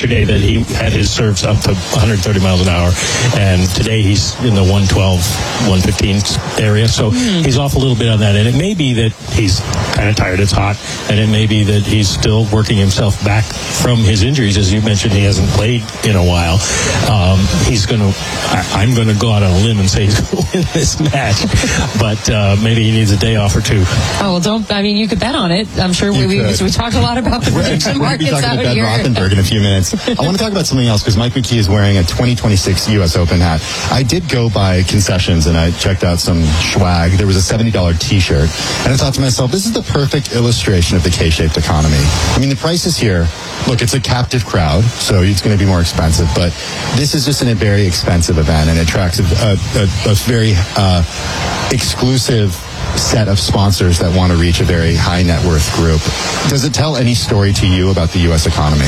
yesterday that he had his serves up to 130 miles an hour, and today he's in the 112, 115 area. So he's off a little bit on that, and it may be that he's kind of tired, it's hot, and it may be that he's still working himself back from his injuries. As you mentioned, he hasn't played in a while. I'm going to go out on a limb and say he's going to win this match, but maybe he needs a day off or two. Oh, well, you could bet on it. I'm sure we talked a lot about the prediction markets out here. We'll be talking to Ben Rothenberg in a few minutes. I want to talk about something else because Mike McKee is wearing a 2026 U.S. Open hat. I did go by concessions and I checked out some swag. There was a $70 T-shirt, and I thought to myself, this is the perfect illustration of the K-shaped economy. I mean, the prices here, look, it's a captive crowd, so it's going to be more expensive, but this is just a very expensive event, and it attracts a very exclusive set of sponsors that want to reach a very high net worth group. Does it tell any story to you about the U.S. economy?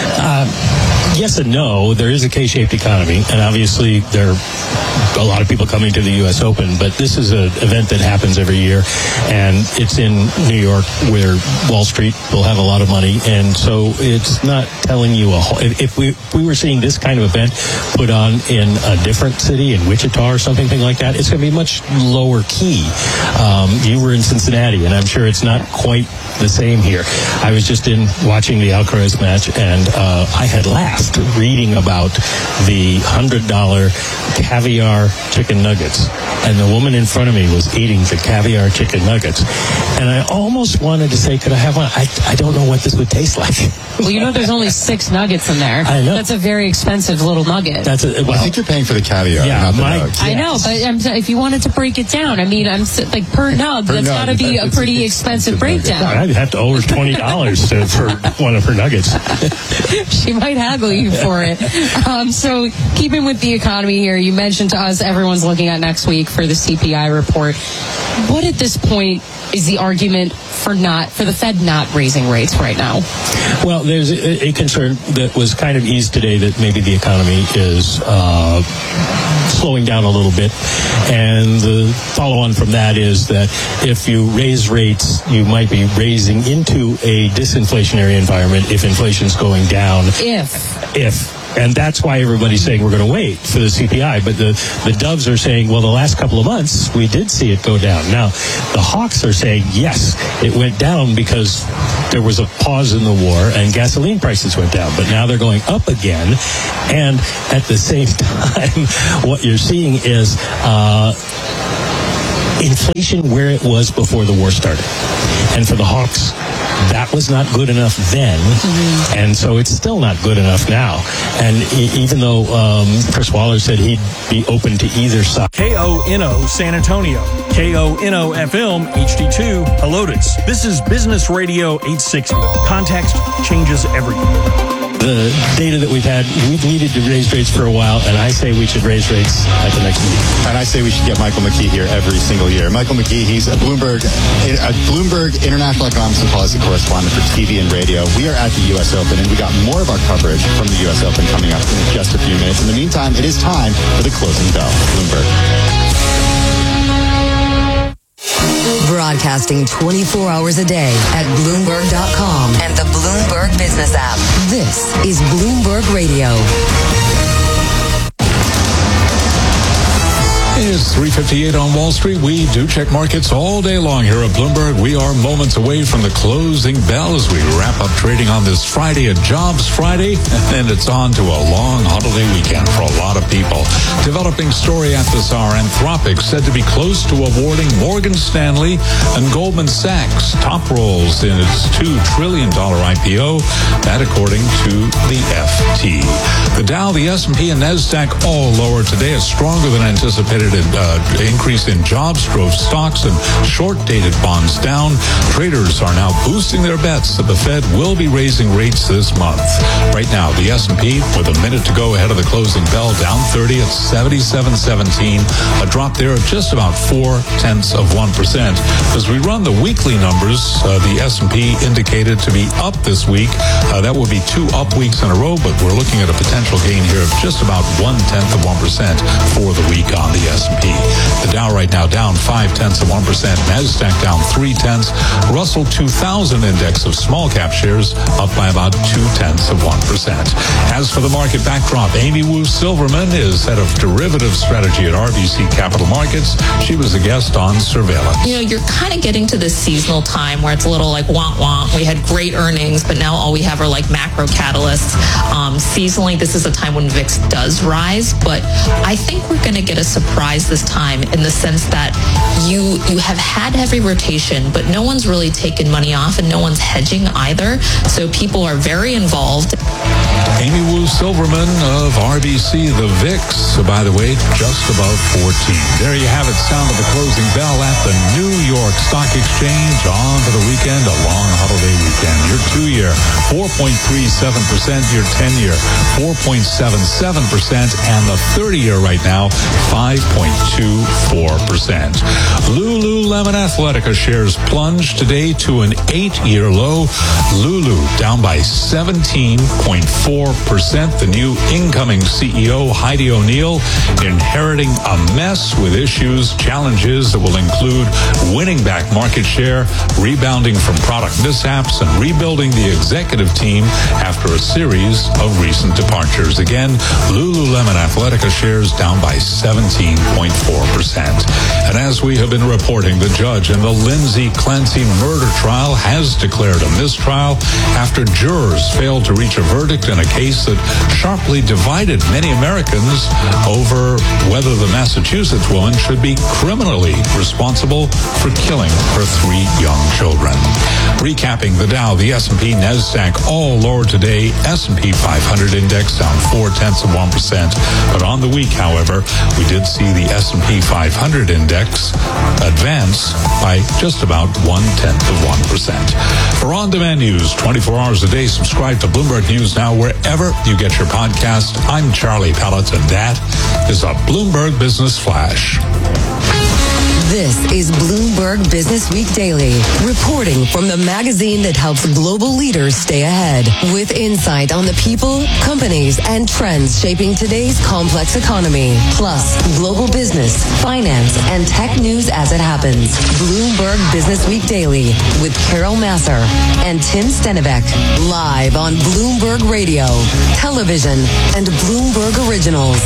Yes and no. There is a K-shaped economy, and obviously there are a lot of people coming to the U.S. Open, but this is an event that happens every year, and it's in New York where Wall Street will have a lot of money, and so it's not telling you a whole... If we were seeing this kind of event put on in a different city, in Wichita or something like that, it's going to be much lower key. You were in Cincinnati, and I'm sure it's not quite the same here. I was just watching the Alcaraz match, and I had laughed reading about the $100 caviar chicken nuggets, and the woman in front of me was eating the caviar chicken nuggets, and I almost wanted to say, could I have one? I don't know what this would taste like. Well, there's only 6 nuggets in there. I know. That's a very expensive little nugget. I think you're paying for the caviar, not the nugs. I know, but if you wanted to break it down, I'm like per nug, that's got to be a pretty expensive breakdown. I'd have to owe her $20 for one of her nuggets. She might haggle you for it. So keeping with the economy here, you mentioned to us everyone's looking at next week for the CPI report. What at this point is the argument for the Fed not raising rates right now? Well, there's a concern that was kind of eased today that maybe the economy is slowing down a little bit, and the follow-on from that is that if you raise rates, you might be raising into a disinflationary environment if inflation's going down. If. And that's why everybody's saying we're going to wait for the CPI. But the doves are saying, well, the last couple of months, we did see it go down. Now, the hawks are saying, yes, it went down because there was a pause in the war and gasoline prices went down. But now they're going up again. And at the same time, what you're seeing is inflation where it was before the war started. And for the hawks, that was not good enough then, and so it's still not good enough now. And even though Chris Waller said he'd be open to either side. KONO San Antonio, KONO FM HD2 Helotes. This is Business Radio 860. Context changes everything. The data that we've needed to raise rates for a while, and I say we should raise rates at the next meeting. And I say we should get Michael McKee here every single year. Michael McKee, he's a Bloomberg International Economics and Policy correspondent for TV and radio. We are at the U.S. Open, and we got more of our coverage from the U.S. Open coming up in just a few minutes. In the meantime, it is time for the closing bell. Bloomberg. Broadcasting 24 hours a day at Bloomberg.com and the Bloomberg Business app. This is Bloomberg Radio. It's 3:58 on Wall Street. We do check markets all day long here at Bloomberg. We are moments away from the closing bell as we wrap up trading on this Friday, a Jobs Friday, and then it's on to a long holiday weekend for a lot of people. Developing story at this hour, Anthropic said to be close to awarding Morgan Stanley and Goldman Sachs top roles in its $2 trillion IPO, that according to the FT. The Dow, the S&P, and NASDAQ all lower today, a stronger than anticipated increase in jobs drove stocks and short-dated bonds down. Traders are now boosting their bets that the Fed will be raising rates this month. Right now, the S&P, with a minute to go ahead of the closing bell, down 30 at 77.17, a drop there of just about 0.4%. As we run the weekly numbers, the S&P indicated to be up this week. That would be 2 up weeks in a row, but we're looking at a potential gain here of just about 0.1% for the week on the S&P. S&P. The Dow right now down 0.5%, NASDAQ down 0.3. Russell 2000 index of small cap shares up by about 0.2%. As for the market backdrop, Amy Wu Silverman is head of derivative strategy at RBC Capital Markets. She was a guest on Surveillance. You're kind of getting to this seasonal time where it's a little like wah-wah. We had great earnings, but now all we have are like macro catalysts. Seasonally, this is a time when VIX does rise, but I think we're going to get a surprise this time in the sense that you have had heavy rotation, but no one's really taken money off and no one's hedging either. So people are very involved. Amy Wu Silverman of RBC, the VIX, by the way, just above 14. There you have it, sound of the closing bell at the New York Stock Exchange. On for the weekend, a long holiday weekend. Your 2-year, 4.37%. Your 10-year, 4.77%. And the 30-year right now, 5.24%. Lululemon Athletica shares plunged today to an 8-year low. Lulu down by 17.4%. The new incoming CEO, Heidi O'Neill, inheriting a mess with issues, challenges that will include winning back market share, rebounding from product mishaps, and rebuilding the executive team after a series of recent departures. Again, Lululemon Athletica shares down by 17.4%. And as we have been reporting, the judge in the Lindsay Clancy murder trial has declared a mistrial after jurors failed to reach a verdict in a case that sharply divided many Americans over whether the Massachusetts woman should be criminally responsible for killing her 3 young children. Recapping the Dow, the S&P, NASDAQ all lower today. S&P 500 index down 0.4%. But on the week, however, we did see the S&P 500 index advance by just about 0.1%. For on-demand news, 24 hours a day, subscribe to Bloomberg News Now wherever you get your podcast. I'm Charlie Pellett, and that is a Bloomberg Business Flash. This is Bloomberg Business Week Daily, reporting from the magazine that helps global leaders stay ahead, with insight on the people, companies, and trends shaping today's complex economy, plus global business, finance, and tech news as it happens. Bloomberg Business Week Daily with Carol Masser and Tim Stenivek, live on Bloomberg Radio, television, and Bloomberg Originals.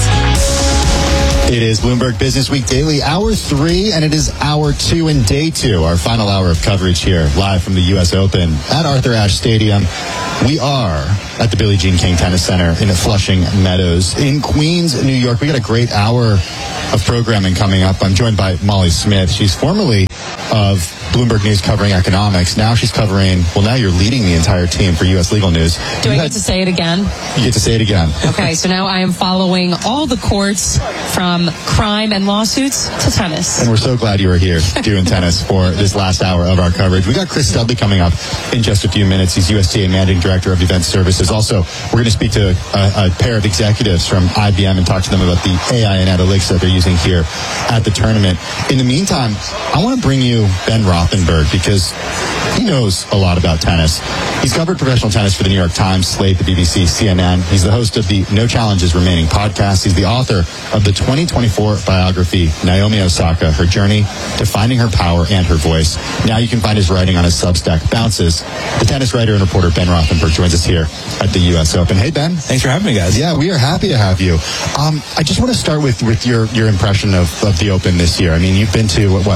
It is Bloomberg Business Week Daily, Hour 3, and it is Hour 2 and Day 2, our final hour of coverage here, live from the U.S. Open at Arthur Ashe Stadium. We are at the Billie Jean King Tennis Center in Flushing Meadows in Queens, New York. We got a great hour of programming coming up. I'm joined by Molly Smith. She's formerly of Bloomberg News covering economics. Now she's covering, well, now you're leading the entire team for U.S. legal news. Do I get to say it again? You get to say it again. Okay, so now I am following all the courts from crime and lawsuits to tennis. And we're so glad you were here doing tennis for this last hour of our coverage. We got Chris Studley coming up in just a few minutes. He's USTA Managing Director of Event Services. Also, we're going to speak to a pair of executives from IBM and talk to them about the AI and analytics that they're using here at the tournament. In the meantime, I want to bring you Ben Rothenberg because he knows a lot about tennis. He's covered professional tennis for the New York Times, Slate, the BBC, CNN. He's the host of the No Challenges Remaining podcast. He's the author of the 2024 biography, Naomi Osaka, Her Journey to Finding Her Power and Her Voice. Now you can find his writing on his Substack, Bounces. The tennis writer and reporter Ben Rothenberg joins us here at the U.S. Open. Hey, Ben. Thanks for having me, guys. Yeah, we are happy to have you. I just want to start with your impression of the Open this year. I mean, you've been to, what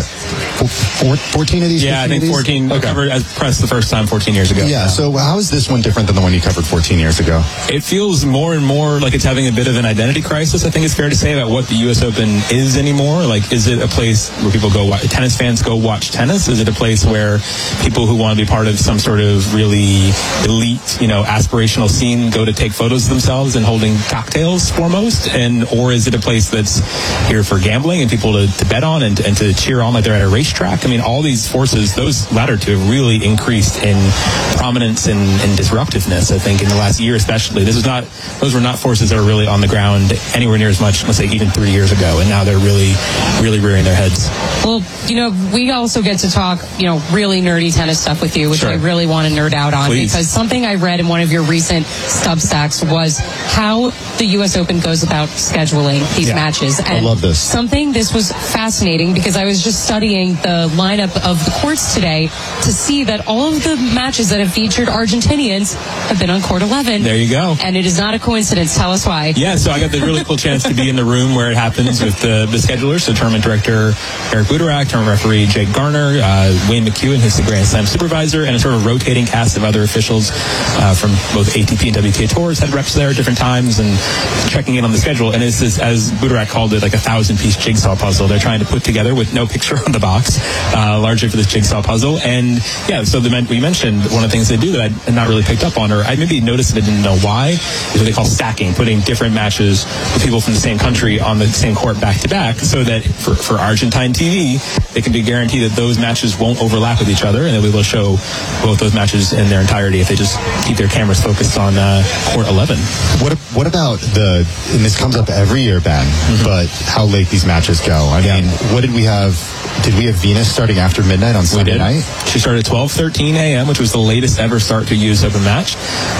14 of these? Yeah, I think 14. Okay. Covered as press the first time 14 years ago. Yeah, so how is this one different than the one you covered 14 years ago? It feels more and more like it's having a bit of an identity crisis, I think it's fair to say, about what the U.S. Open is anymore. Like, is it a place where people go, tennis fans go watch tennis? Is it a place where people who want to be part of some sort of really elite, aspirational scene go to take photos of themselves and holding cocktails foremost? Or is it a place that's here for gambling and people to bet on and to cheer on like they're at a racetrack? I mean, all these forces, those latter two have really increased in prominence and disruptiveness, I think, in the last year especially. Those were not forces that were really on the ground anywhere near as much, let's say, even 3 years ago, and now they're really, really rearing their heads. Well, we also get to talk, really nerdy tennis stuff with you, which Sure. I really want to nerd out on. Please. Because something I read in one of your recent Substacks was how the U.S. Open goes about scheduling these matches. And I love this. This was fascinating because I was just studying the lineup of the courts today to see that all of the matches that have featured Argentinians have been on court 11. There you go. And it is not a coincidence. Tell us why. Yeah, so I got the really cool chance to be in the room where it happens with the schedulers, so tournament director Eric Buderak, tournament referee Jake Garner, Wayne McEwen, who's the Grand Slam supervisor, and a sort of rotating cast of other officials from both ATP and WTA tours had reps there at different times and checking in on the schedule. And it's this, as Buderak called it, like a 1,000-piece jigsaw puzzle they're trying to put together with no picture on the box, largely for this jigsaw puzzle. And yeah, so we mentioned one of the things they do that I had not really picked up on, or I maybe noticed but didn't know why, is what they call stacking, putting different matches with people from the same country on the same court back to back, so that for Argentine TV, they can be guaranteed that those matches won't overlap with each other, and they'll be able to show both those matches in their entirety if they just keep their cameras focused on court 11. What about and this comes up every year, Ben, but how late these matches go? I mean, what did we have? Did we have Venus starting after midnight on Sunday night? She started at 12:13 a.m., which was the latest ever start to a U.S. Open match.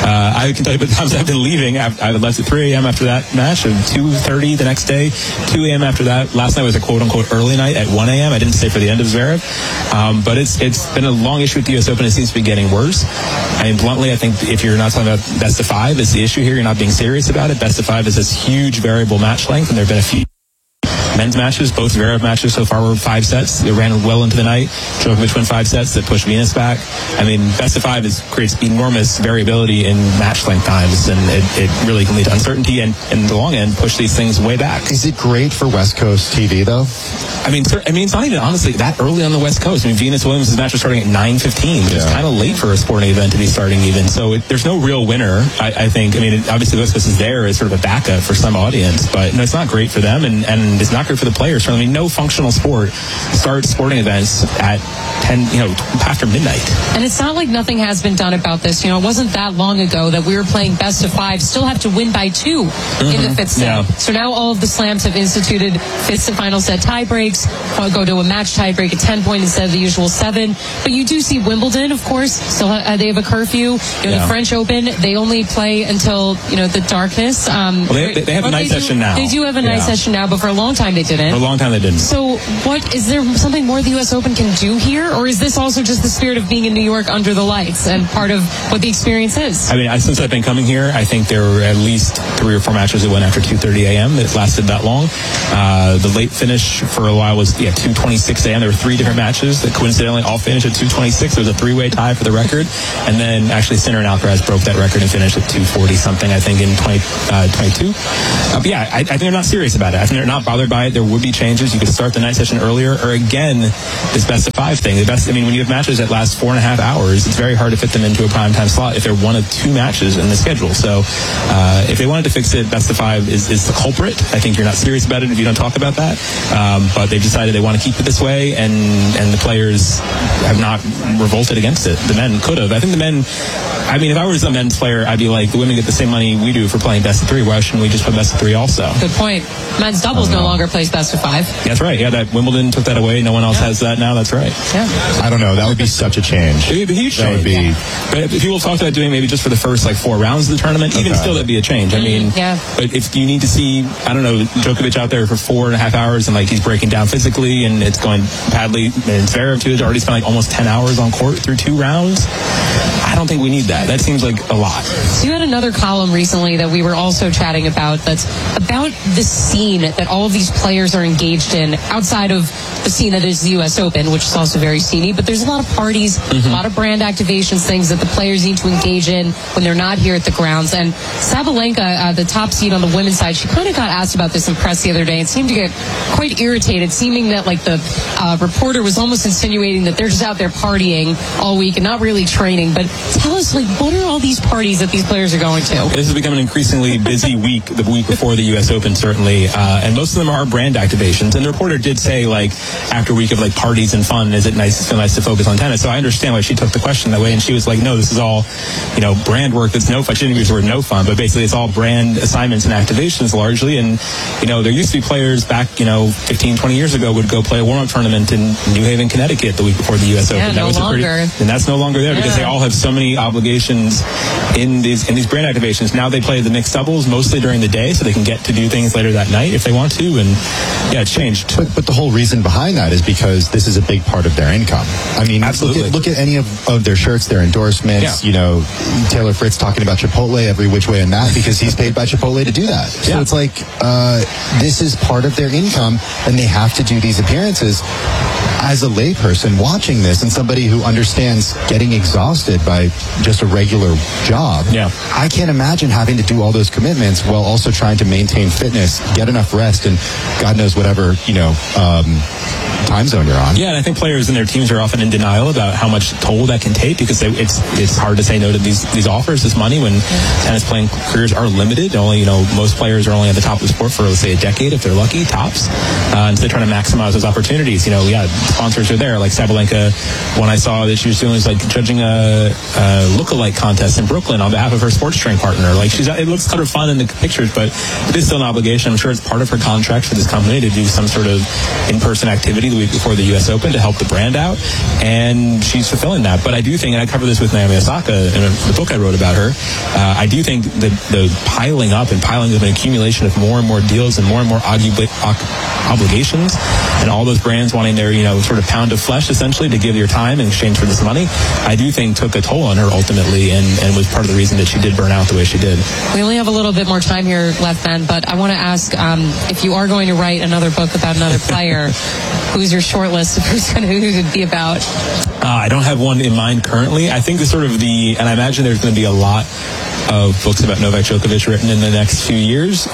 I can tell you the times I've been leaving. I left at 3 a.m. after that match, and 2:30 the next day, 2 a.m. after that. Last night was a quote-unquote early night at 1 a.m. I didn't stay for the end of Zverev. But it's been a long issue with the U.S. Open. It seems to be getting worse. I mean, bluntly, I think if you're not talking about best of five is the issue here, you're not being serious about it. Best of five is this huge variable match length, and there have been a few men's matches. Both Zverev matches so far were 5 sets. They ran well into the night. Djokovic won 5 sets that pushed Venus back. I mean, best of five creates enormous variability in match length times, and it really can lead to uncertainty and in the long end push these things way back. Is it great for West Coast TV though? I mean, it's not even honestly that early on the West Coast. I mean, Venus Williams' match was starting at 9:15, which is kind of late for a sporting event to be starting even. So there's no real winner, I think. I mean, obviously West Coast is there as sort of a backup for some audience, but no, it's not great for them, and it's not great for the players. I mean, no functional sport starts sporting events at 10, after midnight. And it's not like nothing has been done about this. It wasn't that long ago that we were playing best of five, still have to win by 2 in the fifth set. Yeah. So now all of the slams have instituted fifth set final set tie breaks, go to a match tie break at 10 point instead of the usual 7. But you do see Wimbledon, of course, still they have a curfew. The French Open, they only play until, the darkness. Well, they have a night session now. They do have a night session now, but for a long time they didn't. For a long time they didn't. So is there something more the U.S. Open can do here? Or is this also just the spirit of being in New York under the lights and part of what the experience is? I mean, since I've been coming here, I think there were at least 3 or 4 matches that went after 2:30 a.m. that lasted that long. The late finish for a while was 2:26 a.m. There were 3 different matches that coincidentally all finished at 2:26. There was a 3-way tie for the record. And then actually Sinner and Alcaraz broke that record and finished at 2:40 something, I think, in 2022. I think they're not serious about it. I think they're not bothered by it. There would be changes. You could start the night session earlier, or again, this best of 5 thing. When you have matches that last 4.5 hours, it's very hard to fit them into a primetime slot if they're one of 2 matches in the schedule. So if they wanted to fix it, best of 5 is the culprit. I think you're not serious about it if you don't talk about that. But they've decided they want to keep it this way, and the players have not revolted against it. The men could have. I think the men, if I was a men's player, I'd be like, the women get the same money we do for playing best of 3. Why shouldn't we just put best of 3 also? Good point. Men's doubles no longer plays best of 5. That's right. Yeah, that Wimbledon took that away. No one else has that now. That's right. Yeah. I don't know. That would be such a change. It would be a huge change. But people talk about doing maybe just for the first 4 rounds of the tournament. Even still, that'd be a change. But if you need to see, Djokovic out there for 4.5 hours and he's breaking down physically and it's going badly, and Zverev too has already spent almost 10 hours on court through 2 rounds. I don't think we need that. That seems like a lot. So you had another column recently that we were also chatting about that's about the scene that all of these players are engaged in outside of the scene that is the U.S. Open, which is also very sceney. But there's a lot of parties, a lot of brand activations, things that the players need to engage in when they're not here at the grounds. And Sabalenka, the top seed on the women's side, she kind of got asked about this in press the other day and seemed to get quite irritated, seeming that the reporter was almost insinuating that they're just out there partying all week and not really training. But tell us, what are all these parties that these players are going to? This has become an increasingly busy week, the week before the U.S. Open, certainly. And most of them are brand activations. And the reporter did say, after a week of parties and fun, is it feel nice to focus on tennis? So I understand why she took the question that way. And she was like, no, this is all, brand work that's no fun. She didn't use the word no fun, but basically it's all brand assignments and activations largely. And, there used to be players back, 15, 20 years ago would go play a warm-up tournament in New Haven, Connecticut the week before the U.S. Open. And that's no longer there because they all have so many obligations in these brand activations. Now they play the mixed doubles mostly during the day, so they can get to do things later that night if they want to. And yeah, it's changed. But the whole reason behind that is because this is a big part of their income. I mean, absolutely. Look at any of their shirts, their endorsements. Yeah. You know, Taylor Fritz talking about Chipotle every which way and that because he's paid by Chipotle to do that. So it's like this is part of their income, and they have to do these appearances. As a layperson watching this and somebody who understands getting exhausted by just a regular job, I can't imagine having to do all those commitments while also trying to maintain fitness, get enough rest, and God knows whatever, time zone you're on. Yeah, and I think players and their teams are often in denial about how much toll that can take because it's hard to say no to these offers, this money, when tennis playing careers are limited. Only, most players are only at the top of the sport for, let's say, a decade if they're lucky, tops. And so they're trying to maximize those opportunities. Sponsors are there. Like Sabalenka, when I saw that she was doing like judging a lookalike contest in Brooklyn on behalf of her sports drink partner. Like it looks kind of fun in the pictures, but it is still an obligation. I'm sure it's part of her contract for this company to do some sort of in-person activity the week before the U.S. Open to help the brand out, and she's fulfilling that. But I do think, and I cover this with Naomi Osaka in the book I wrote about her, I do think that the piling up and an accumulation of more and more deals and more obligations, and all those brands wanting their sort of pound of flesh essentially to give your time in exchange for this money, I do think took a toll on her ultimately, and was part of the reason that she did burn out the way she did. We only have a little bit more time here left, Ben, but I want to ask if you are going to write another book about another player, who's your short list of who would be about? I don't have one in mind currently. I think and I imagine there's going to be a lot of books about Novak Djokovic written in the next few years,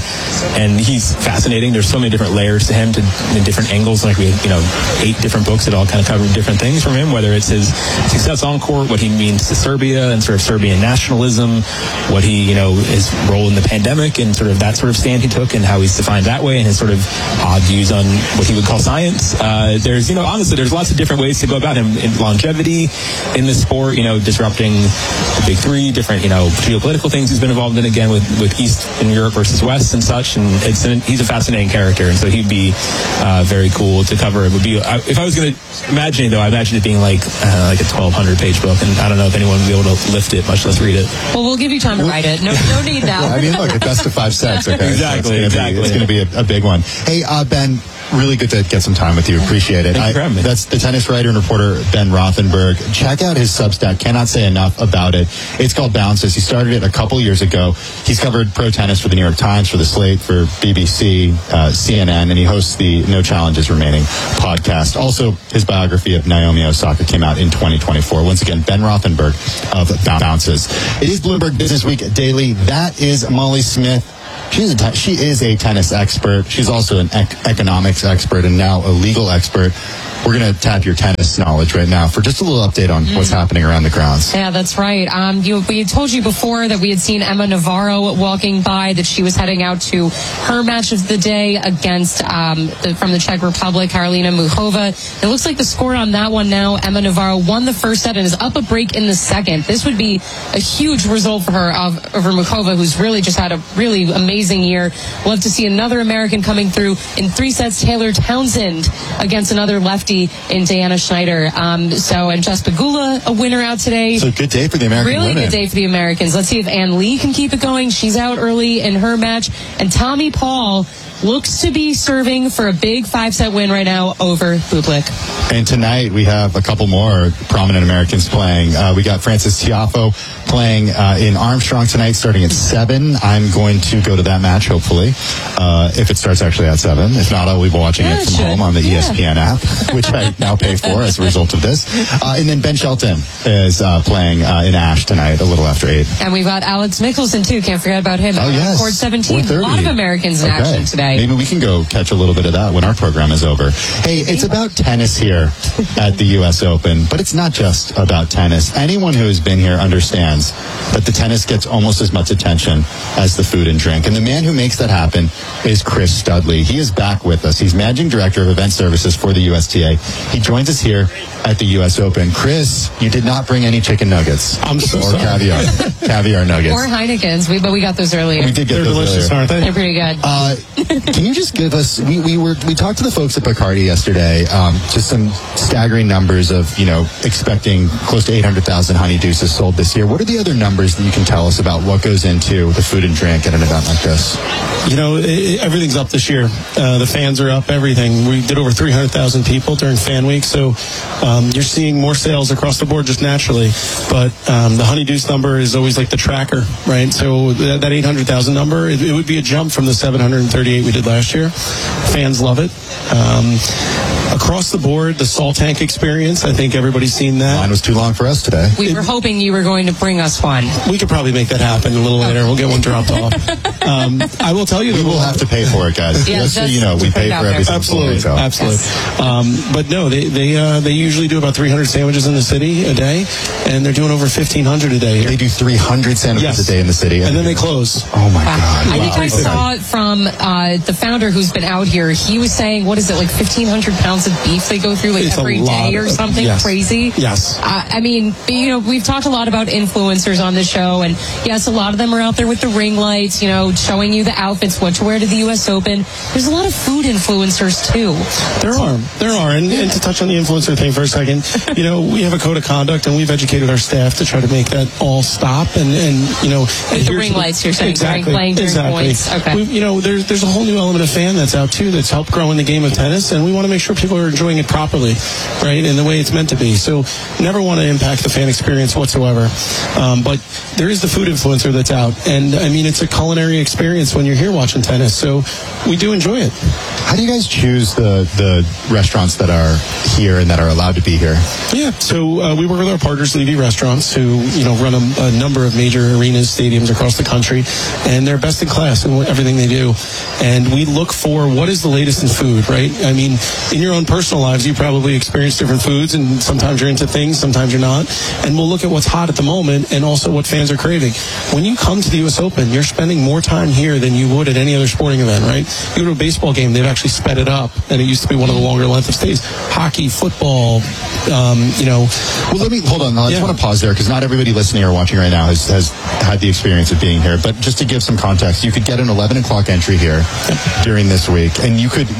and he's fascinating. There's so many different layers to him, in different angles. Like we have 8 different books that all kind of cover different things from him, whether it's his success on court, what he means to Serbia and sort of Serbian nationalism, what he his role in the pandemic and sort of that sort of stand he took and how he's defined that way, and his sort of odd views on what he would call science. There's honestly there's lots of different ways to go about him in longevity in the sport, disrupting the big three, different geopolitical things he's been involved in, again with East in Europe versus West and such, and he's a fascinating character, and so he'd be very cool to cover. It would be, if I was going to imagine it though, I imagine it being like a 1,200 page book, and I don't know if anyone would be able to lift it, much less read it. Well, we'll give you time to write it. No need now. I mean, look, a best of 5 sets. Okay, exactly. It's going to be a big one. Hey, Ben. Really good to get some time with you. Appreciate it. Thank you for having me. That's the tennis writer and reporter Ben Rothenberg. Check out his Substack. Cannot say enough about it. It's called Bounces. He started it a couple years ago. He's covered pro tennis for the New York Times, for the Slate, for BBC, CNN, and he hosts the No Challenges Remaining podcast. Also, his biography of Naomi Osaka came out in 2024. Once again, Ben Rothenberg of Bounces. It is Bloomberg Business Week Daily. That is Molly Smith. She is a tennis expert. She's also an economics expert and now a legal expert. We're going to tap your tennis knowledge right now for just a little update on what's happening around the grounds. Yeah, that's right. We had told you before that we had seen Emma Navarro walking by, that she was heading out to her match of the day against from the Czech Republic, Karolina Muchova. It looks like the score on that one now, Emma Navarro won the first set and is up a break in the second. This would be a huge result for her over Muchova, who's really just had a really amazing year. Love to see another American coming through in 3 sets. Taylor Townsend against another lefty in Diana Schneider. And Jess Pegula, a winner out today. So good day for the American women. Really good day for the Americans. Let's see if Ann Lee can keep it going. She's out early in her match. And Tommy Paul looks to be serving for a big 5-set win right now over Bublik. And tonight we have a couple more prominent Americans playing. We got Frances Tiafoe playing in Armstrong tonight, starting at 7. I'm going to go to that match, hopefully, if it starts actually at 7. If not, I'll be watching it from home on the ESPN app, which I now pay for as a result of this. And then Ben Shelton is playing in Ash tonight, a little after 8. And we've got Alex Mickelson, too. Can't forget about him. Oh, yes. Court 17. A lot of Americans in action today. Maybe we can go catch a little bit of that when our program is over. Hey, it's about tennis here at the U.S. Open, but it's not just about tennis. Anyone who has been here understands fans. But the tennis gets almost as much attention as the food and drink. And the man who makes that happen is Chris Studley. He is back with us. He's Managing Director of Event Services for the USTA. He joins us here at the US Open. Chris, you did not bring any chicken nuggets. I'm so or sorry. caviar nuggets. Or Heineken's, but we got those earlier. We did get They're those delicious, earlier. aren't they? They're pretty good. Can you just give us? We talked to the folks at Bacardi yesterday. Just some staggering numbers of expecting close to 800,000 honeydeuces sold this year. What are the other numbers that you can tell us about what goes into the food and drink at an event like this? Everything's up this year. The fans are up. Everything. We did over 300,000 people during Fan Week, so you're seeing more sales across the board just naturally. But the honeydeuce number is always like the tracker, right? So that 800,000 number, it would be a jump from the 738 we did last year. Fans love it. Across the board, the Salt Tank experience, I think everybody's seen that. Mine was too long for us today. We were hoping you were going to bring us one. We could probably make that happen a little later. We'll get one dropped off. I will tell you that We will have to pay for it, guys. Yeah, just so you know, we put it pay out for there. everything. Absolutely, absolutely. Yes. But no, they usually do about 300 sandwiches in the city a day, and they're doing over 1,500 a day here. They do 300 sandwiches Yes. a day in the city, and then they close. Oh my Wow. God! I think Wow. I saw it from the founder who's been out here. He was saying, what is it, like 1,500 pounds of beef they go through It's a every lot day or of- something yes. crazy? Yes. I mean, we've talked a lot about influencers on the show, and yes, a lot of them are out there with the ring lights, showing you the outfits, what to wear to the U.S. Open. There's a lot of food influencers, too. There are. And to touch on the influencer thing for a second, we have a code of conduct, and we've educated our staff to try to make that all stop. And With the ring lights, you're saying, exactly, playing during exactly. points. Okay. There's a whole new element of fan that's out too, that's helped grow in the game of tennis, and we want to make sure people are enjoying it properly, right, in the way it's meant to be. So never want to impact the fan experience whatsoever. But there is the food influencer that's out, and I mean it's a culinary experience when you're here watching tennis. So we do enjoy it. How do you guys choose the restaurants that are here and that are allowed to be here? Yeah, so we work with our partners, Levy Restaurants, who run a number of major arenas, stadiums across the country, and they're best in class in everything they do. And we look for what is the latest in food, right? I mean, in your own personal lives, you probably experience different foods, and sometimes you're into things, sometimes you're not. And we'll look at what's hot at the moment and also what fans are craving. When you come to the U.S. Open, you're spending more time here than you would at any other sporting event, right? You go to a baseball game, they've actually sped it up, and it used to be one of the longer length of stays. Hockey, football, Well, let me hold on. I just Yeah. want to pause there because not everybody listening or watching right now has had the experience of being here. But just to give some context, you could get an 11 o'clock entry here during this week, and you could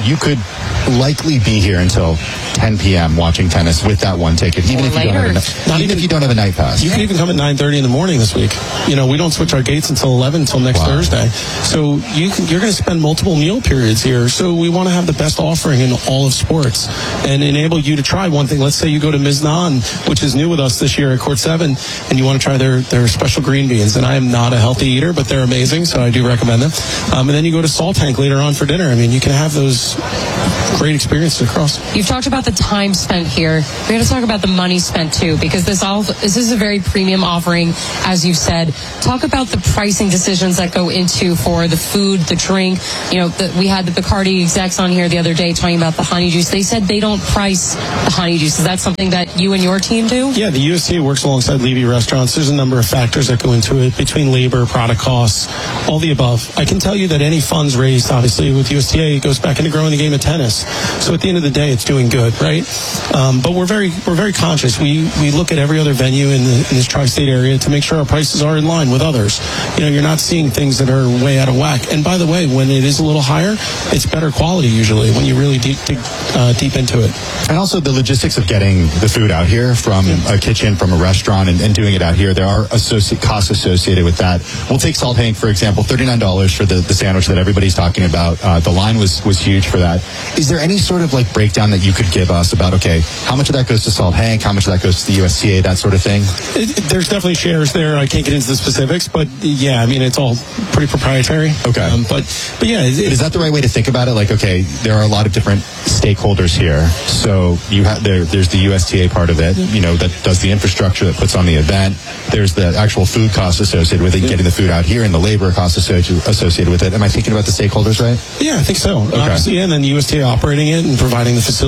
likely be here until 10 p.m. watching tennis with that one ticket, even Or if you don't later. have if you don't have a night pass. You can even come at 9:30 in the morning this week. We don't switch our gates until 11 until next Thursday. So you're going to spend multiple meal periods here. So we want to have the best offering in all of sports and enable you to try one thing. Let's say you go to Miznan, which is new with us this year at Court 7, and you want to try their special green beans. And I am not a healthy eater, but they're amazing, so I do recommend them. And then you go to Salt Tank later on for dinner. I mean, you can have those great experiences across. You've talked about the time spent here. We're going to talk about the money spent too, because this is a very premium offering, as you said. Talk about the pricing decisions that go into for the food, the drink. We had the Bacardi execs on here the other day talking about the honeydews. They said they don't price the honeydews. Is that something that you and your team do? Yeah, the USTA works alongside Levy Restaurants. There's a number of factors that go into it, between labor, product costs, all the above. I can tell you that any funds raised, obviously, with USTA, it goes back into growing the game of tennis. So at the end of the day, it's doing good, right? But we're very conscious. We look at every other venue in this tri-state area to make sure our prices are in line with others. You're not seeing things that are way out of whack. And by the way, when it is a little higher, it's better quality usually when you really dig deep into it. And also the logistics of getting the food out here from a kitchen, from a restaurant, and doing it out here. There are costs associated with that. We'll take Salt Tank, for example, $39 for the sandwich that everybody's talking about. The line was huge for that. Is there any sort of breakdown that you could give us about, okay, how much of that goes to Salt Tank, how much of that goes to the USTA, that sort of thing? There's definitely shares there. I can't get into the specifics, but yeah, I mean, it's all pretty proprietary. Okay. But yeah. Is that the right way to think about it? Okay, there are a lot of different stakeholders here. So there's the USTA part of it, that does the infrastructure, that puts on the event. There's the actual food costs associated with it, getting the food out here, and the labor costs associated with it. Am I thinking about the stakeholders right? Yeah, I think so. Obviously, and then USTA operating it and providing the facility to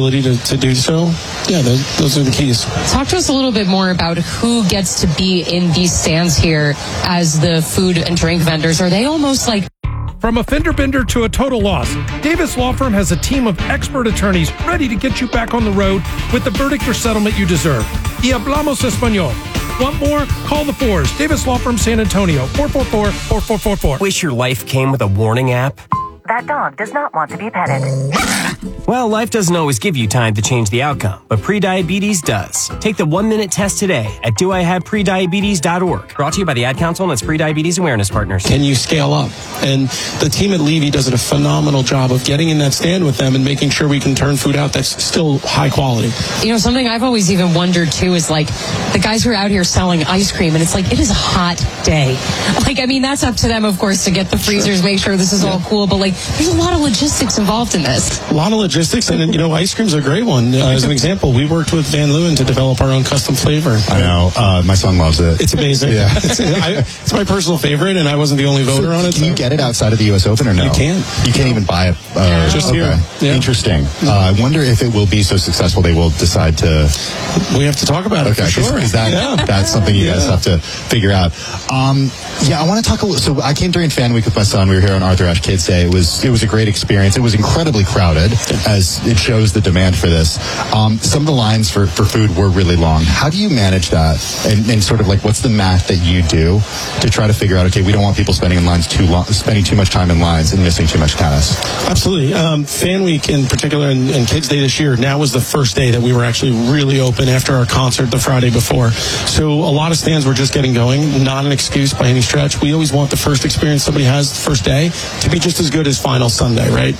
to do so, yeah, those are the keys. Talk to us a little bit more about who gets to be in these stands here as the food and drink vendors. Are they almost like... From a fender bender to a total loss, Davis Law Firm has a team of expert attorneys ready to get you back on the road with the verdict or settlement you deserve. Y hablamos español. Want more? Call the Fours. Davis Law Firm, San Antonio, 444-4444. Wish your life came with a warning app? That dog does not want to be petted. Well, life doesn't always give you time to change the outcome, but prediabetes does. Take the 1-minute test today at doihaveprediabetes.org. Brought to you by the Ad Council and its Prediabetes Awareness Partners. Can you scale up? And the team at Levy does a phenomenal job of getting in that stand with them and making sure we can turn food out that's still high quality. You know, something I've always even wondered, too, is like the guys who are out here selling ice cream, and it's like, it is a hot day. Like, I mean, that's up to them, of course, to get the freezers, make sure this is all cool, but like, there's a lot of logistics involved in this. A lot of logistics, and you know, ice cream's a great one. As an example, we worked with Van Leeuwen to develop our own custom flavor. I know. My son loves it. It's amazing. Yeah. It's my personal favorite, and I wasn't the only voter on it. Can you get it outside of the U.S. Open or no? You can. You can't even buy it. Just here. Yeah. Interesting. I wonder if it will be so successful they will decide to... We have to talk about it. Okay, for sure. That's something you guys have to figure out. I want to talk a little... So I came during Fan Week with my son. We were here on Arthur Ashe Kids Day. It was a great experience. It was incredibly crowded, as it shows the demand for this. Some of the lines for food were really long. How do you manage that? And sort of like, what's the math that you do to try to figure out, okay, we don't want people spending too much time in lines and missing too much tennis? Absolutely. Fan Week in particular and Kids Day this year, now was the first day that we were actually really open after our concert the Friday before. So a lot of stands were just getting going, not an excuse by any stretch. We always want the first experience somebody has the first day to be just as good as final Sunday, right?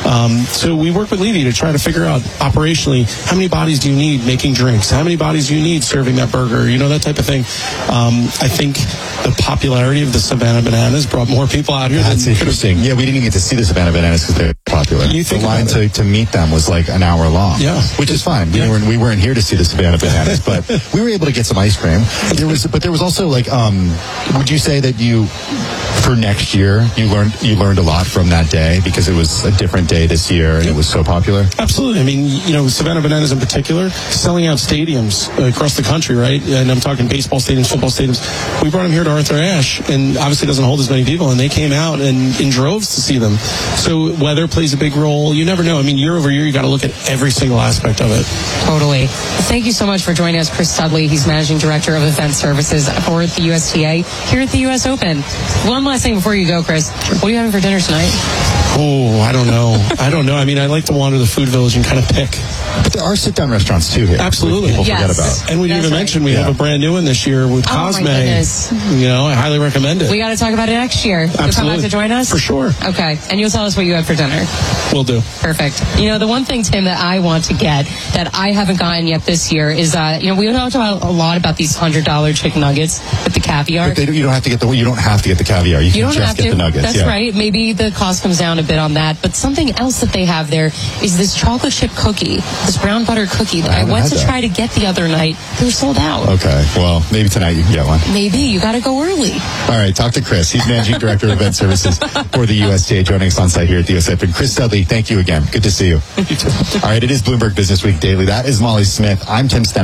So we work with Levy to try to figure out operationally, how many bodies do you need making drinks? How many bodies do you need serving that burger? You know, that type of thing. I think the popularity of the Savannah Bananas brought more people out here. That's interesting. Yeah, we didn't even get to see the Savannah Bananas because they're popular. The line to meet them was like an hour long. Yeah. Which is fine. We weren't here to see the Savannah Bananas, but we were able to get some ice cream. There was also like, would you say that for next year, you learned a lot from that day because it was a different day this year and it was so popular? Absolutely. I mean, you know, Savannah Bananas in particular, selling out stadiums across the country, right? And I'm talking baseball stadiums, football stadiums. We brought them here to Arthur Ashe, and obviously it doesn't hold as many people, and they came out in droves to see them. So weather plays a big role. You never know. I mean, year over year, you got to look at every single aspect of it. Totally. Thank you so much for joining us, Chris Studley. He's Managing Director of Event Services for the USTA here at the U.S. Open. One last thing before you go, Chris. What are you having for dinner tonight? Oh, I don't know. I mean, I like to wander the food village and kind of pick. But there are sit-down restaurants, too, here. Absolutely. People forget about. And we didn't even mention we have a brand new one this year with Cosme. My goodness. You know, I highly recommend it. We got to talk about it next year. Absolutely. You'll come out to join us? For sure. Okay. And you'll tell us what you had for dinner. Will do. Perfect. You know, the one thing, Tim, that I want to get that I haven't gotten yet this year is, we talked about a lot about these $100 chicken nuggets with the caviar. But you don't have to get the caviar. You can just get the nuggets. That's right. Maybe the cost comes down a bit on that. But something else that they have there is this chocolate chip cookie, this brown butter cookie that I went to try to get the other night. They were sold out. Okay. Well, maybe tonight you can get one. Maybe. You got to go early. All right. Talk to Chris. He's Managing Director of Event Services for the USTA, joining us on site here at the US Open. Chris Studley, thank you again. Good to see you. You too. All right. It is Bloomberg Business Week Daily. That is Molly Smith. I'm Tim Sten.